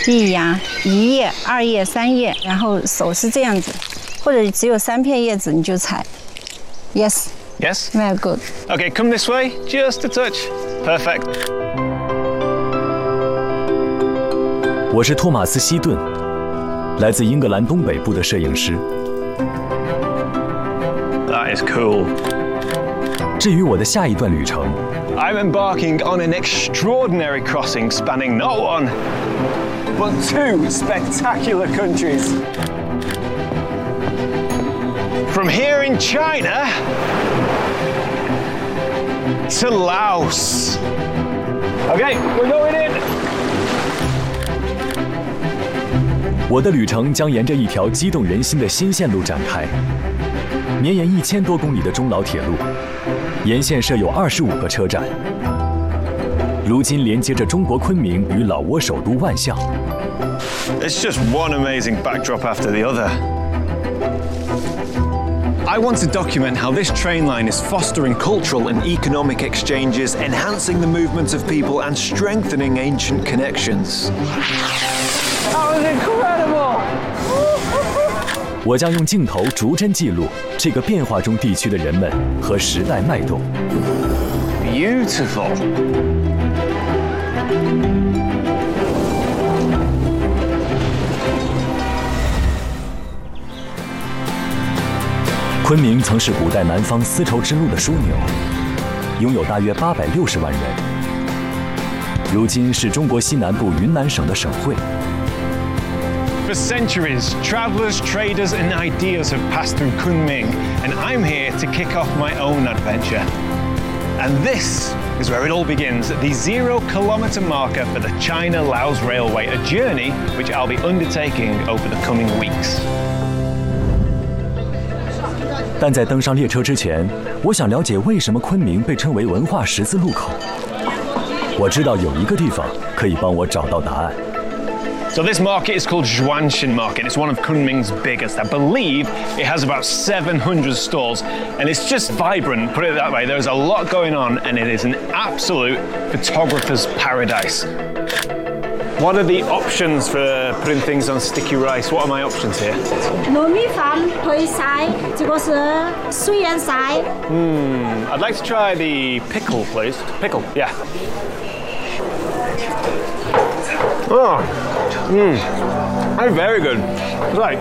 1压1页、2页、3页，然后手是这样子，或者只有3片叶子你就裁。Yes. Yes? Very good. Okay, come this way, just a touch. Perfect. 我是托马斯·希顿，来自英格兰东北部的摄影师。 That is cool. 至于我的下一段旅程， I'm embarking on an extraordinary crossing spanning not one, but 2 spectacular countries. From here in China to Laos. Okay, we're going in. 我的旅程将沿着一条激动人心的新线路展开，绵延1000多公里的中老铁路，沿线设有25个车站，如今连接着中国昆明与老挝首都万象。 It's just one amazing backdrop after the other. I want to document how this train line is fostering cultural and economic exchanges, enhancing the movement of people and strengthening ancient connections. That was incredible! 我将用镜头逐帧记录这个变化中地区的人们和时代脉动。 Beautiful. 昆明曾是古代南方丝绸之路的枢纽，拥有大约860万人。如今是中国西南部云南省的省会。 For centuries, travelers, traders, and ideas have passed through Kunming, and I'm here to kick off my own adventure. And this is where it all begins, at the 0-kilometer marker for the China-Laos Railway, a journey which I'll be undertaking over the coming weeks. 但在登上列车之前，我想了解为什么昆明被称为文化十字路口。我知道有一个地方可以帮我找到答案。 So this market is called Zhuanshan Market. It's one of Kunming's biggest. I believe it has about 700 stalls, and it's just vibrant, put it that way. There's a lot going on, and it is an absolute photographer's paradise. What are the options for putting things on sticky rice? What are my options here? 糯米饭配菜，这个是水腌菜。 I'd like to try the pickle, please. Pickle, yeah. Oh, that's very good. Right,